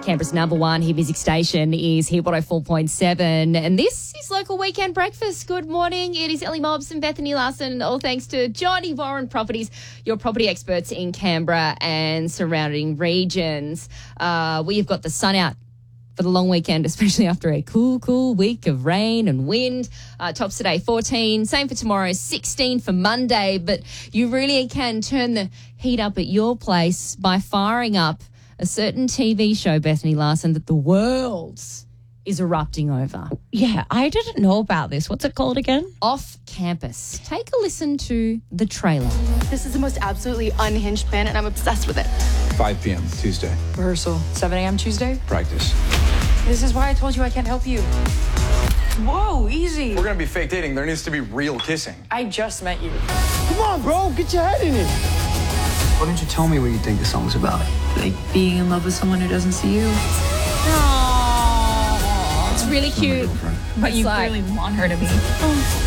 Canberra's number one hit music station is Hit 104.7. And this is Local Weekend Breakfast. Good morning. It is Ellie Mobbs and Bethany Larson. All thanks to Johnny Warren Properties, your property experts in Canberra and surrounding regions. We have got the sun out for the long weekend, especially after a cool week of rain and wind. Tops today, 14. Same for tomorrow, 16 for Monday. But you really can turn the heat up at your place by firing up a certain TV show, Bethany Larson, that the world is erupting over. Yeah, I didn't know about this. What's it called again? Off Campus. Take a listen to the trailer. This is the most absolutely unhinged plan, and I'm obsessed with it. 5 p.m. Tuesday. Rehearsal. 7 a.m. Tuesday? Practice. This is why I told you I can't help you. Whoa, easy. We're gonna be fake dating. There needs to be real kissing. I just met you. Come on, bro. Get your head in it. Why don't you tell me what you think the song's about? Like being in love with someone who doesn't see you. It's really cute. But you like- really want her to be.